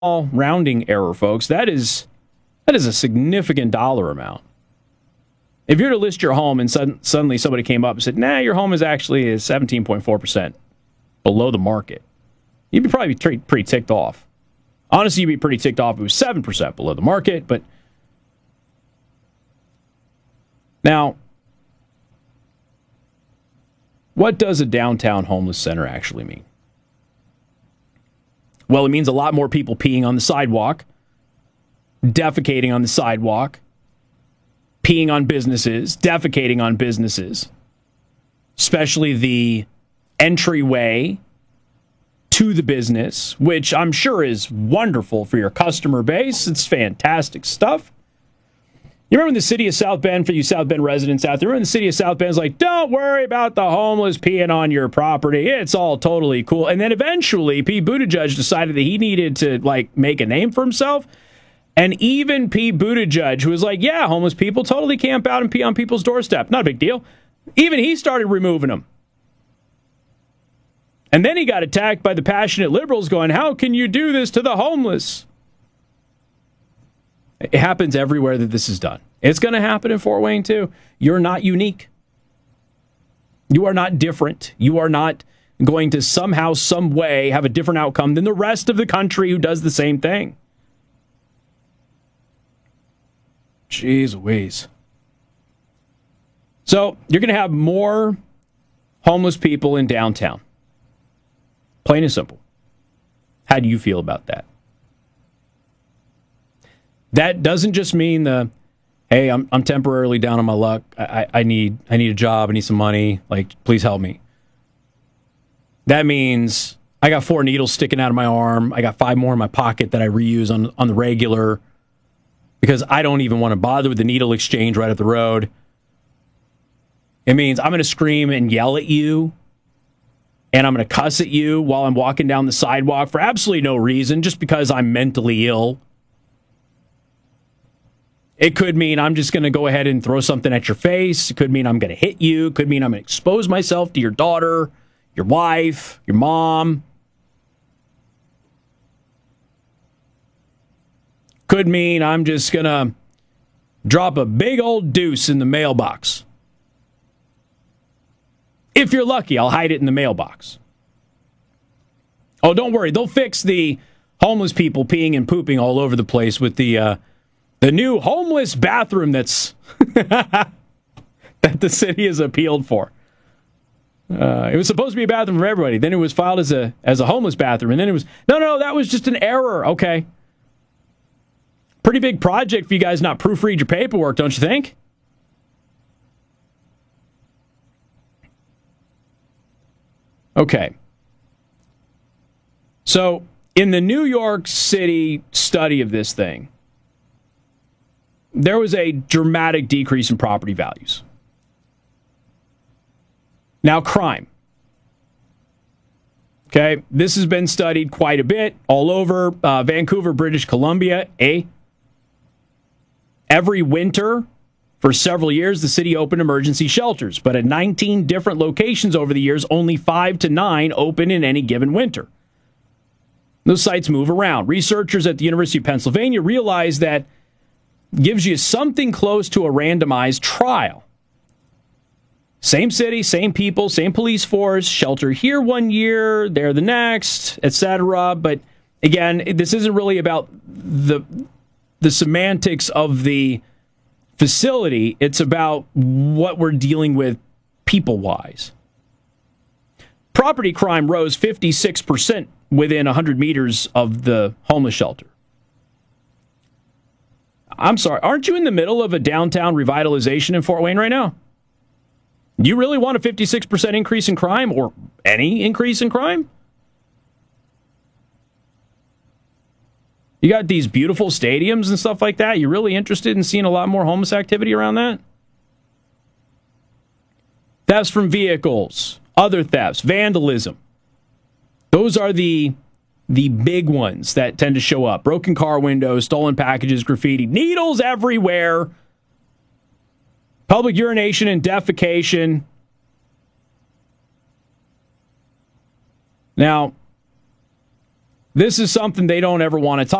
rounding error, folks. That is a significant dollar amount. If you're to list your home and suddenly somebody came up and said, nah, your home is actually 17.4% below the market, you'd probably be pretty ticked off. Honestly, you'd be pretty ticked off if it was 7% below the market, but now, what does a downtown homeless center actually mean? Well, it means a lot more people peeing on the sidewalk, defecating on the sidewalk, peeing on businesses, defecating on businesses, especially the entryway to the business, which I'm sure is wonderful for your customer base. It's fantastic stuff. You remember the city of South Bend, for you South Bend residents out there, remember the city of South Bend's like, don't worry about the homeless peeing on your property. It's all totally cool. And then eventually, Pete Buttigieg decided that he needed to, make a name for himself. And even Pete Buttigieg, who was like, yeah, homeless people totally camp out and pee on people's doorstep. Not a big deal. Even he started removing them. And then he got attacked by the passionate liberals going, how can you do this to the homeless? It happens everywhere that this is done. It's going to happen in Fort Wayne, too. You're not unique. You are not different. You are not going to somehow, some way have a different outcome than the rest of the country who does the same thing. Jeez Louise. So you're going to have more homeless people in downtown. Plain and simple. How do you feel about that? That doesn't just mean hey, I'm temporarily down on my luck. I need a job. I need some money. Please help me. That means I got 4 needles sticking out of my arm. I got 5 more in my pocket that I reuse on the regular because I don't even want to bother with the needle exchange right up the road. It means I'm going to scream and yell at you, and I'm going to cuss at you while I'm walking down the sidewalk for absolutely no reason, just because I'm mentally ill. It could mean I'm just going to go ahead and throw something at your face. It could mean I'm going to hit you. It could mean I'm going to expose myself to your daughter, your wife, your mom. Could mean I'm just going to drop a big old deuce in the mailbox. If you're lucky, I'll hide it in the mailbox. Oh, don't worry. They'll fix the homeless people peeing and pooping all over the place with the new homeless bathroom that's that the city has appealed for. It was supposed to be a bathroom for everybody. Then it was filed as a homeless bathroom. And then it was, no, that was just an error. Okay. Pretty big project for you guys not proofread your paperwork, don't you think? Okay. So, in the New York City study of this thing, there was a dramatic decrease in property values. Now, crime. Okay, this has been studied quite a bit all over Vancouver, British Columbia. Every winter, for several years, the city opened emergency shelters, but at 19 different locations over the years, only 5 to 9 open in any given winter. Those sites move around. Researchers at the University of Pennsylvania realized that gives you something close to a randomized trial. Same city, same people, same police force, shelter here one year, there the next, etc. But again, this isn't really about the semantics of the facility. It's about what we're dealing with people-wise. Property crime rose 56% within 100 meters of the homeless shelter. I'm sorry, aren't you in the middle of a downtown revitalization in Fort Wayne right now? You really want a 56% increase in crime or any increase in crime? You got these beautiful stadiums and stuff like that. You're really interested in seeing a lot more homeless activity around that? Thefts from vehicles, other thefts, vandalism. Those are the big ones that tend to show up. Broken car windows, stolen packages, graffiti, needles everywhere, public urination and defecation. Now, This is something they don't ever want to talk